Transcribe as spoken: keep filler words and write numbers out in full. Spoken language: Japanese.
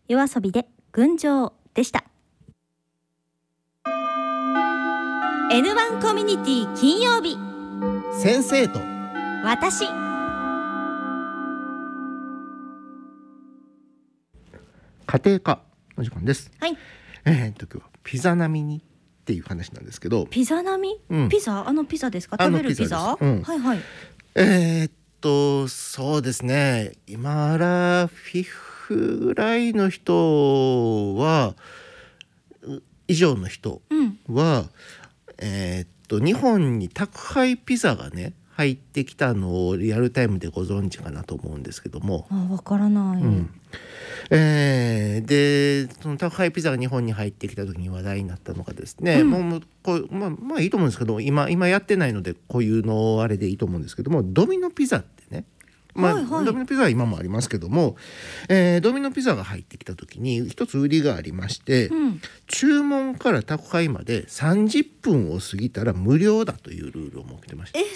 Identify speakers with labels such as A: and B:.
A: 夜遊びで群青でした。 エヌワン コミュニティ金曜日、
B: 先生と
A: 私。
B: 家庭科の時間です。
A: はい。
B: えー、っと今日はピザ並みにっていう話なんですけど、
A: ピザ並み、
B: うん、
A: ピザ、あのピザですか？
B: あの
A: 食べるピザ、
B: ピザです。うん、
A: はいはい。
B: えー、っとそうですね、今アラフィフぐらいの人は以上の人は、うん、えー、っと日本に宅配ピザがね入ってきたのをリアルタイムでご存知かなと思うんですけども。
A: あ、わからない、うん、
B: えー、でその宅配ピザが日本に入ってきた時に話題になったのがですね、うん、もうこうまあ、まあいいと思うんですけど、今今やってないのでこういうのあれでいいと思うんですけども、ドミノピザってね、まあはいはい、ドミノピザは今もありますけども、えー、ドミノピザが入ってきた時に一つ売りがありまして、うん、注文から宅配までさんじゅっぷんを過ぎたら無料だというルールを設けてました。
A: え、